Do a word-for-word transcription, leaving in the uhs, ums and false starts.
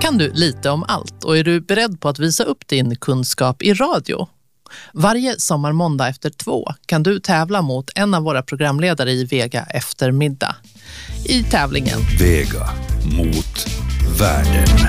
kan du lite om allt och är du beredd på att visa upp din kunskap i radio? Varje sommarmåndag efter två kan du tävla mot en av våra programledare i Vega eftermiddag. I tävlingen Vega mot världen.